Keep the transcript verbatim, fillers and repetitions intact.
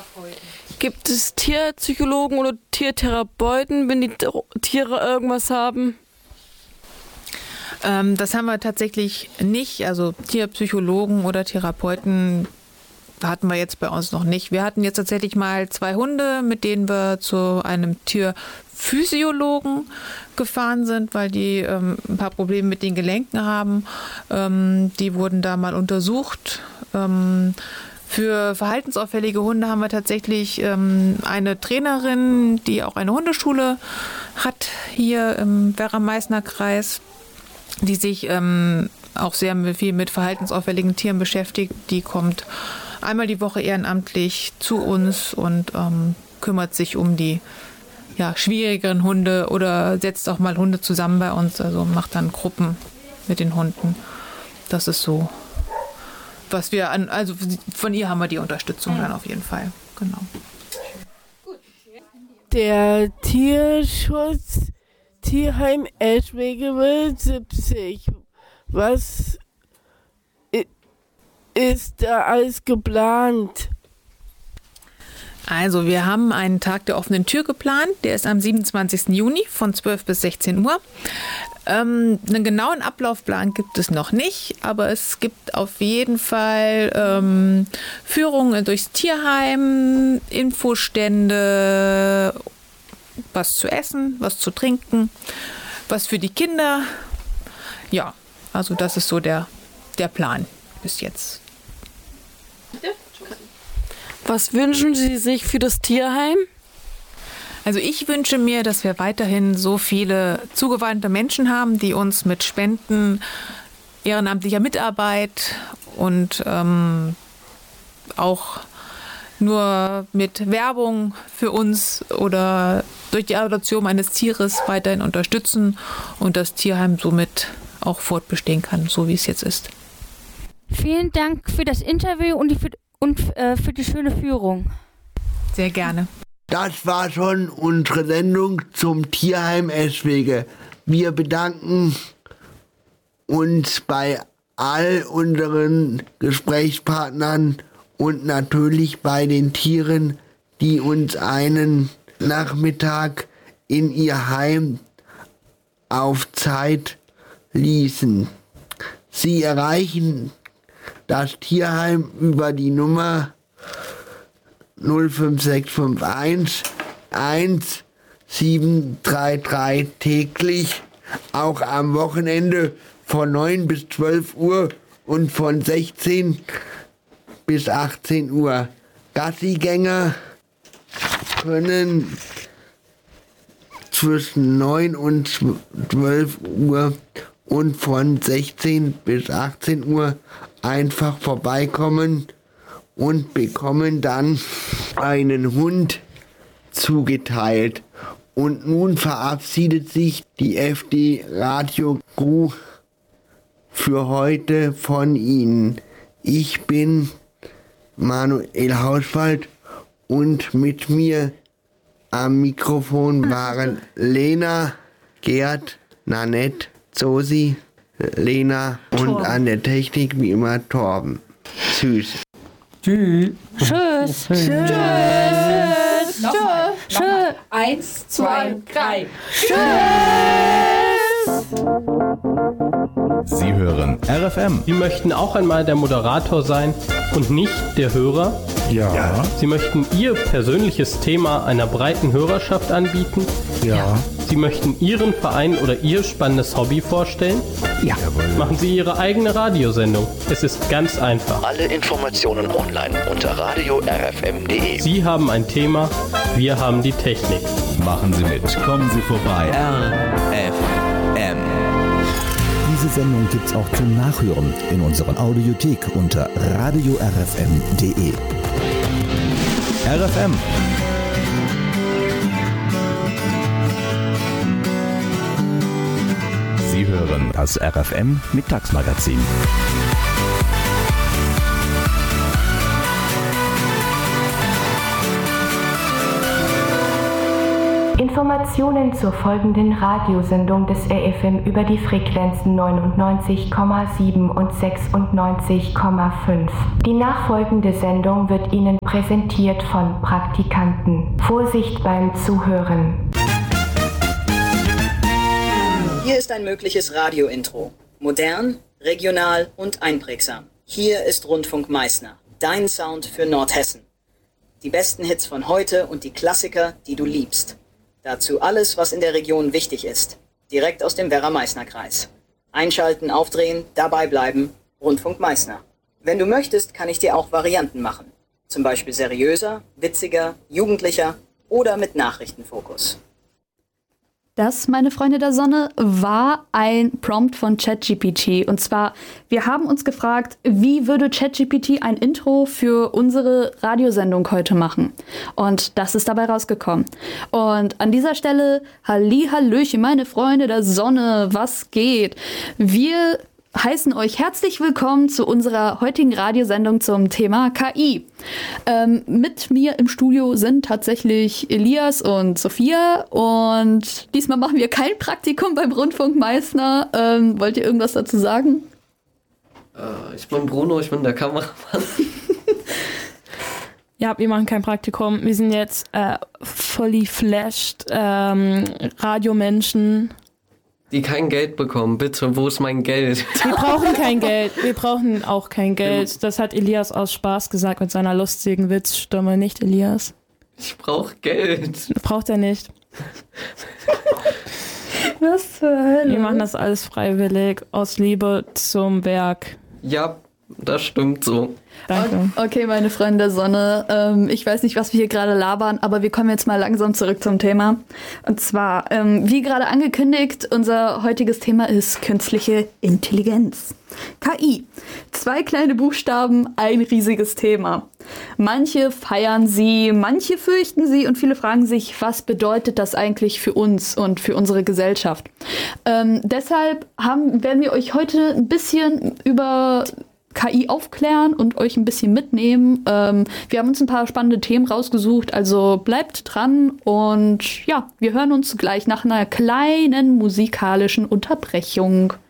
Gibt es Tierpsychologen oder Tiertherapeuten, wenn die Tiere irgendwas haben? Ähm, das haben wir tatsächlich nicht. Also Tierpsychologen oder Therapeuten hatten wir jetzt bei uns noch nicht. Wir hatten jetzt tatsächlich mal zwei Hunde, mit denen wir zu einem Tierphysiologen gefahren sind, weil die ähm, ein paar Probleme mit den Gelenken haben. Ähm, die wurden da mal untersucht. Ähm, für verhaltensauffällige Hunde haben wir tatsächlich ähm, eine Trainerin, die auch eine Hundeschule hat, hier im Werra-Meißner-Kreis, die sich ähm, auch sehr viel mit verhaltensauffälligen Tieren beschäftigt. Die kommt einmal die Woche ehrenamtlich zu uns und ähm, kümmert sich um die ja, schwierigeren Hunde oder setzt auch mal Hunde zusammen bei uns, also macht dann Gruppen mit den Hunden. Das ist so, was wir an, also von ihr haben wir die Unterstützung dann auf jeden Fall, genau. Der Tierschutz Tierheim Eschwege siebzig. Was ist da alles geplant? Also wir haben einen Tag der offenen Tür geplant. Der ist am siebenundzwanzigsten Juni von zwölf bis sechzehn Uhr. Ähm, einen genauen Ablaufplan gibt es noch nicht, aber es gibt auf jeden Fall ähm, Führungen durchs Tierheim, Infostände, was zu essen, was zu trinken, was für die Kinder. Ja, also das ist so der, der Plan bis jetzt. Was wünschen Sie sich für das Tierheim? Also ich wünsche mir, dass wir weiterhin so viele zugewandte Menschen haben, die uns mit Spenden, ehrenamtlicher Mitarbeit und ähm, auch nur mit Werbung für uns oder durch die Adoption eines Tieres weiterhin unterstützen und das Tierheim somit auch fortbestehen kann, so wie es jetzt ist. Vielen Dank für das Interview und, die, für, und äh, für die schöne Führung. Sehr gerne. Das war schon unsere Sendung zum Tierheim Eschwege. Wir bedanken uns bei all unseren Gesprächspartnern und natürlich bei den Tieren, die uns einen Nachmittag in ihr Heim auf Zeit ließen. Sie erreichen das Tierheim über die Nummer null fünf sechs fünf eins eins sieben drei drei täglich, auch am Wochenende von neun bis zwölf Uhr und von sechzehn bis achtzehn Uhr. Gassigänger können zwischen neun und zwölf Uhr und von sechzehn bis achtzehn Uhr einfach vorbeikommen und bekommen dann einen Hund zugeteilt. Und nun verabschiedet sich die F D Radio Crew für heute von Ihnen. Ich bin Manuel Hauswald und mit mir am Mikrofon waren Lena, Gerd, Nanette, Zosi, Lena und Torben. An der Technik wie immer Torben. Tschüss. Tschüss. Tschüss. Tschüss. Tschüss. Nochmal. Tschüss. Eins, zwei, drei. Tschüss. Sie hören R F M. Sie möchten auch einmal der Moderator sein und nicht der Hörer? Ja. ja. Sie möchten Ihr persönliches Thema einer breiten Hörerschaft anbieten? Ja. ja. Sie möchten Ihren Verein oder Ihr spannendes Hobby vorstellen? Ja. Machen Sie Ihre eigene Radiosendung. Es ist ganz einfach. Alle Informationen online unter radio r f m punkt d e. Sie haben ein Thema, wir haben die Technik. Machen Sie mit, kommen Sie vorbei. R F M. Diese Sendung gibt's auch zum Nachhören in unserer Audiothek unter radio r f m punkt d e. R F M. Sie hören das R F M Mittagsmagazin. Information Informationen zur folgenden Radiosendung des R F M über die Frequenzen neunundneunzig Komma sieben und sechsundneunzig Komma fünf. Die nachfolgende Sendung wird Ihnen präsentiert von Praktikanten. Vorsicht beim Zuhören. Hier ist ein mögliches Radio-Intro. Modern, regional und einprägsam. Hier ist Rundfunk Meißner, dein Sound für Nordhessen. Die besten Hits von heute und die Klassiker, die du liebst. Dazu alles, was in der Region wichtig ist. Direkt aus dem Werra-Meißner-Kreis. Einschalten, aufdrehen, dabei bleiben. Rundfunk Meißner. Wenn du möchtest, kann ich dir auch Varianten machen. Zum Beispiel seriöser, witziger, jugendlicher oder mit Nachrichtenfokus. Das, meine Freunde der Sonne, war ein Prompt von ChatGPT. Und zwar, wir haben uns gefragt, wie würde ChatGPT ein Intro für unsere Radiosendung heute machen? Und das ist dabei rausgekommen. Und an dieser Stelle, Hallihallöchen, meine Freunde der Sonne, was geht? Wir heißen euch herzlich willkommen zu unserer heutigen Radiosendung zum Thema K I. Ähm, mit mir im Studio sind tatsächlich Elias und Sophia und diesmal machen wir kein Praktikum beim Rundfunk Meißner. Ähm, wollt ihr irgendwas dazu sagen? Äh, ich bin Bruno, ich bin der Kameramann. Ja, wir machen kein Praktikum. Wir sind jetzt äh, fully flashed ähm, Radiomenschen. Die kein Geld bekommen, bitte, wo ist mein Geld? Wir brauchen kein Geld, wir brauchen auch kein Geld. Das hat Elias aus Spaß gesagt mit seiner lustigen Witzstimme, nicht Elias? Ich brauche Geld. Braucht er nicht. Was zur Hölle? Wir machen das alles freiwillig, aus Liebe zum Werk. Ja, das stimmt so. Danke. Okay, meine Freunde der Sonne, ähm, ich weiß nicht, was wir hier gerade labern, aber wir kommen jetzt mal langsam zurück zum Thema. Und zwar, ähm, wie gerade angekündigt, unser heutiges Thema ist künstliche Intelligenz. K I. Zwei kleine Buchstaben, ein riesiges Thema. Manche feiern sie, manche fürchten sie und viele fragen sich, was bedeutet das eigentlich für uns und für unsere Gesellschaft? Ähm, deshalb haben, werden wir euch heute ein bisschen über K I aufklären und euch ein bisschen mitnehmen. Ähm, wir haben uns ein paar spannende Themen rausgesucht, also bleibt dran und ja, wir hören uns gleich nach einer kleinen musikalischen Unterbrechung.